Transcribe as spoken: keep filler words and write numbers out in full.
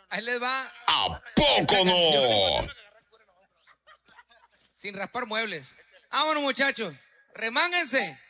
Ahí les va. ¿A poco no? Sin raspar muebles. Vámonos, muchachos. Remánguense.